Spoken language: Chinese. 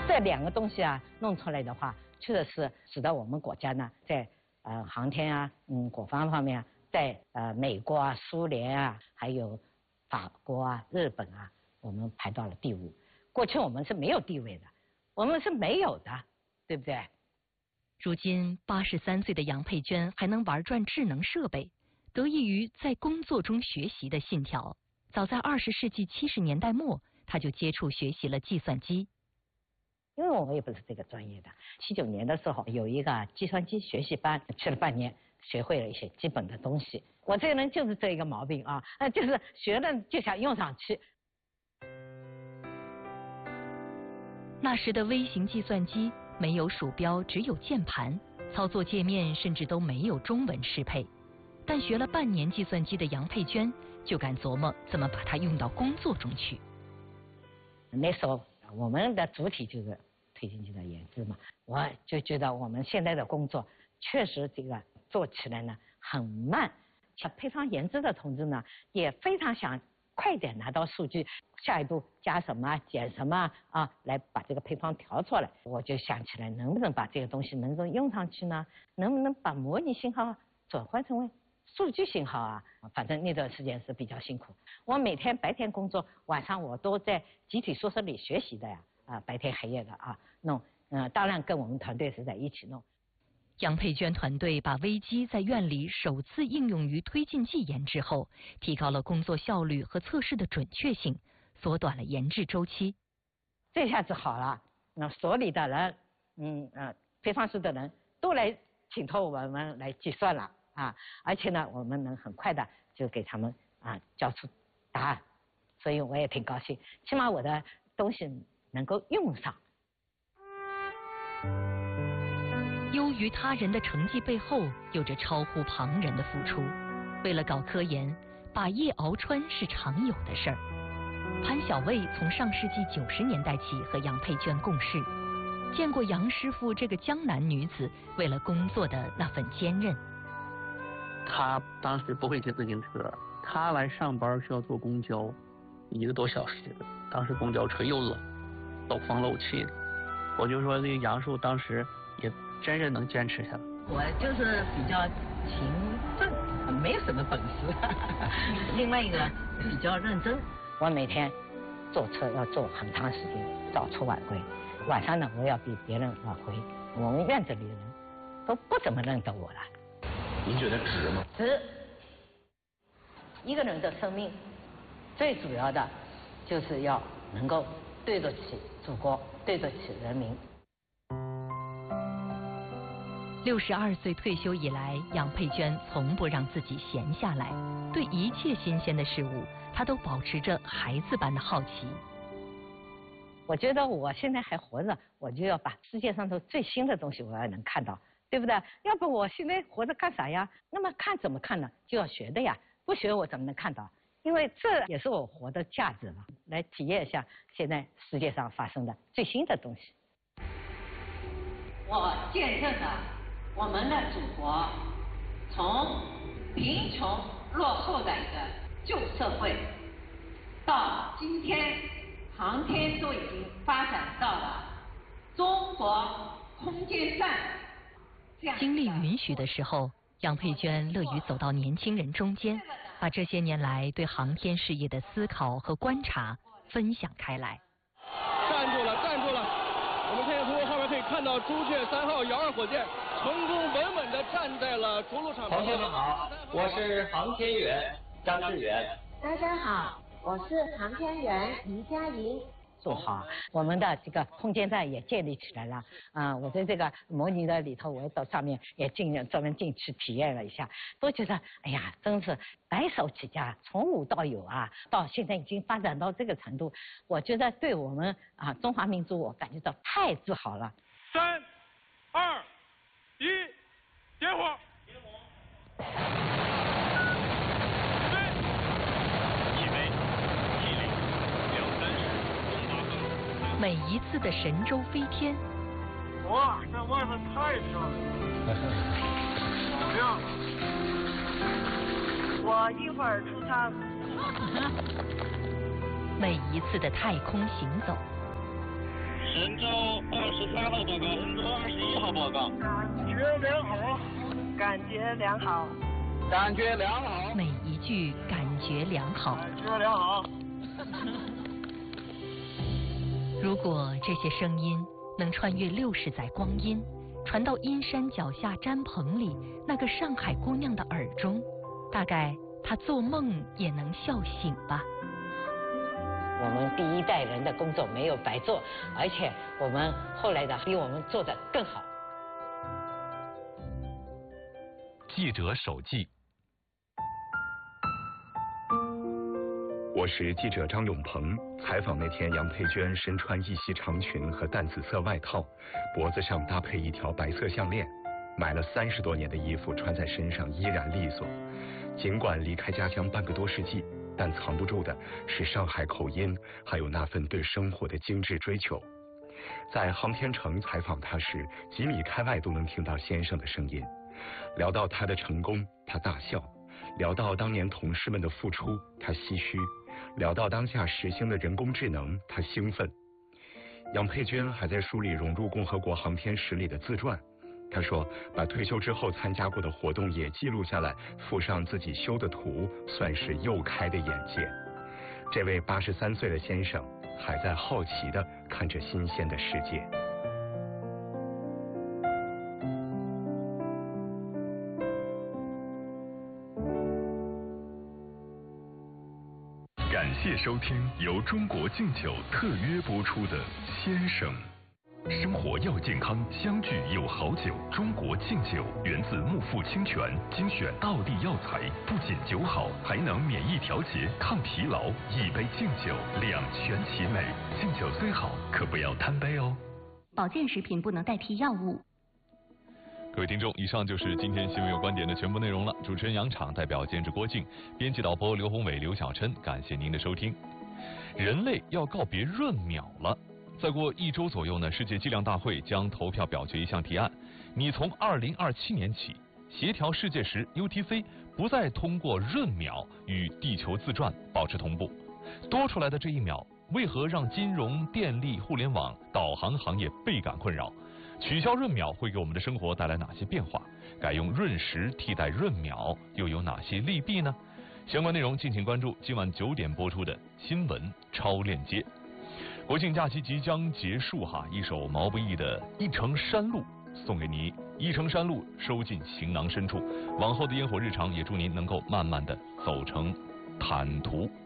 这两个东西啊弄出来的话，确实是使得我们国家呢在航天啊、国防方面啊，在美国啊、苏联啊，还有法国啊、日本啊，我们排到了第5。过去我们是没有地位的，我们是没有的，对不对？ 如今83岁的杨佩娟还能玩转智能设备，得益于在工作中学习的信条。早在20世纪70年代末，她就接触学习了计算机。 因为我也不是这个专业的，79年的时候有一个计算机学习班，去了半年，学会了一些基本的东西。我这个人就是这一个毛病啊，就是学了就想用上去。 那时的微型计算机没有鼠标，只有键盘，操作界面甚至都没有中文适配。但学了半年计算机的杨佩娟就敢琢磨怎么把它用到工作中去。 那时候我们的主体就是推进剂的研制嘛，我就觉得我们现在的工作确实这个做起来呢很慢，像配方研制的同志呢也非常想快点拿到数据，下一步加什么减什么啊，来把这个配方调出来。我就想起来能不能把这个东西能够用上去呢？能不能把模拟信号转换成为数据信号啊？反正那段时间是比较辛苦。我每天白天工作，晚上我都在集体宿舍里学习的呀，白天黑夜的啊弄。当然跟我们团队是在一起弄。 杨佩娟团队把微机在院里首次应用于推进剂研制后，提高了工作效率和测试的准确性，缩短了研制周期。 这下子好了，那所里的人，配方室的人都来请托我们来计算了啊，而且呢，我们能很快的就给他们交出答案，所以我也挺高兴，起码我的东西能够用上。 优于他人的成绩背后，有着超乎旁人的付出。为了搞科研，把夜熬穿是常有的事儿。潘小卫从上世纪90年代起和杨佩娟共事，见过杨师傅这个江南女子为了工作的那份坚韧。 她当时不会骑自行车，她来上班需要坐公交，1个多小时。当时公交车又冷，漏风漏气的。我就说这个杨师傅当时也真是能坚持下来。 我就是比较勤奋，没有什么本事。另外一个比较认真，我每天坐车要坐很长时间，早出晚归。晚上呢，我要比别人晚回。我们院子里的人都不怎么认得我了。 您觉得值吗？ 值。一个人的生命，最主要的就是要能够对得起祖国，对得起人民。 62岁退休以来，杨佩娟从不让自己闲下来，对一切新鲜的事物，她都保持着孩子般的好奇。 我觉得我现在还活着，我就要把世界上头最新的东西我要能看到，对不对？要不我现在活着干啥呀？那么看怎么看呢？就要学的呀，不学我怎么能看到？因为这也是我活的价值嘛，来体验一下现在世界上发生的最新的东西。我见证了我们的祖国从贫穷落后的一个旧社会，到今天航天都已经发展到了中国空间站。 精力允许的时候，杨佩娟乐于走到年轻人中间，把这些年来对航天事业的思考和观察分享开来。 站住了，站住了！我们现在从后面可以看到朱雀3号遥2火箭成功稳稳地站在了着陆场。 同学们好，我是航天员张志远。 大家好，我是航天员于佳莹。 做好，我们的这个空间站也建立起来了。我在这个模拟的里头，我到上面也专门进去体验了一下，都觉得哎呀，真是白手起家，从无到有啊，到现在已经发展到这个程度，我觉得对我们中华民族，我感觉到太自豪了。 3、2、1，点火！ 每一次的神舟飞天， 哇，这外面太漂亮了，好亮！ 我一会儿出舱。 每一次的太空行走， 神舟23号报告，神舟21号报告。 感觉良好， 感觉良好， 每一句感觉良好。 感觉良好。 如果这些声音能穿越60载光阴，传到阴山脚下毡棚里那个上海姑娘的耳中，大概她做梦也能笑醒吧。 我们第一代人的工作没有白做，而且我们后来的比我们做得更好。 记者手记。我是记者张永鹏，采访那天杨佩娟身穿一袭长裙和淡紫色外套，脖子上搭配一条白色项链，买了30多年的衣服穿在身上依然利索。尽管离开家乡半个多世纪，但藏不住的是上海口音，还有那份对生活的精致追求。在航天城采访他时，几米开外都能听到先生的声音。聊到他的成功，他大笑；聊到当年同事们的付出，他唏嘘；聊到当下实行的人工智能，他兴奋。杨佩娟还在梳理融入共和国航天史里的自传。他说，把退休之后参加过的活动也记录下来，附上自己修的图，算是又开的眼界。这位83岁的先生还在好奇地看着新鲜的世界。 感谢收听由中国敬酒特约播出的《先生》。生活要健康，相聚有好酒。中国敬酒源自木富清泉，精选道地药材，不仅酒好，还能免疫调节、抗疲劳。一杯敬酒，两全其美。敬酒虽好，可不要贪杯哦。 保健食品不能代替药物。 各位听众，以上就是今天新闻有观点的全部内容了。主持人杨昶，代表监制郭靖，编辑导播刘宏伟、刘小琛，感谢您的收听。人类要告别闰秒了。再过1周左右呢，世界计量大会将投票表决一项提案，你从2027年起，协调世界时 UTC 不再通过闰秒与地球自转保持同步。多出来的这1秒，为何让金融、电力、互联网、导航行业倍感困扰？取消闰秒会给我们的生活带来哪些变化？改用闰时替代闰秒又有哪些利弊呢？相关内容敬请关注今晚9点播出的新闻超链接。国庆假期即将结束哈，一首毛不易的《一程山路》送给你，一程山路收进行囊深处，往后的烟火日常也祝您能够慢慢的走成坦途。